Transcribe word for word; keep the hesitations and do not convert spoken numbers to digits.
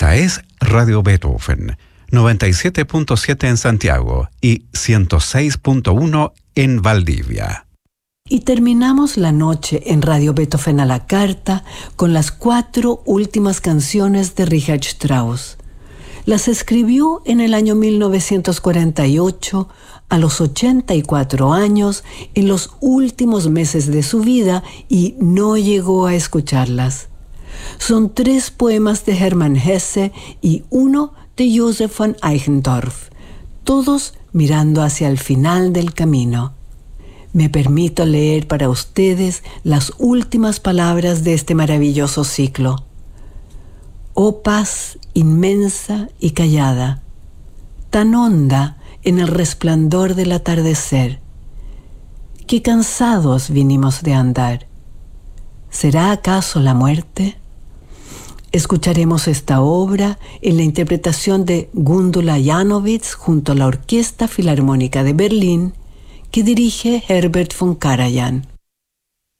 Esta es Radio Beethoven, noventa y siete punto siete en Santiago y ciento seis punto uno en Valdivia. Y terminamos la noche en Radio Beethoven a la carta con las cuatro últimas canciones de Richard Strauss. Las escribió en el año mil novecientos cuarenta y ocho, a los ochenta y cuatro años, en los últimos meses de su vida, y no llegó a escucharlas. Son tres poemas de Hermann Hesse y uno de Joseph von Eichendorff, todos mirando hacia el final del camino. Me permito leer para ustedes las últimas palabras de este maravilloso ciclo. Oh paz inmensa y callada, tan honda en el resplandor del atardecer, qué cansados vinimos de andar. ¿Será acaso la muerte? Escucharemos esta obra en la interpretación de Gundula Janowitz junto a la Orquesta Filarmónica de Berlín, que dirige Herbert von Karajan.